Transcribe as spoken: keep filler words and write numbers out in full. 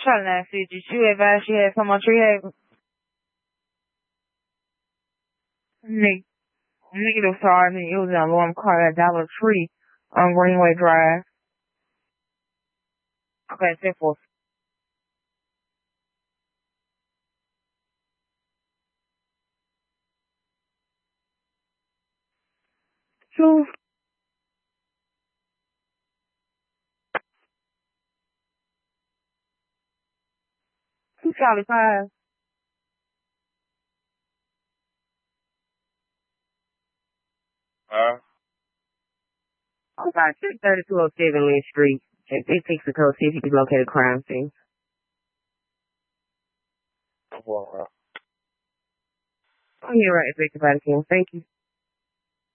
trying to ask you, did you advise she had some on Treehaven? Neg- Negative, sorry. I mean, it was an alarm car at Dollar Tree on Greenway Drive. Okay, simple. Two, two Charlie Five. Huh? I'm sorry, six thirty-two oh seven Lynn Street. It, it takes the code, see if you can locate a crime scene. Well, I'm here right, Victor Vatican. Thank you.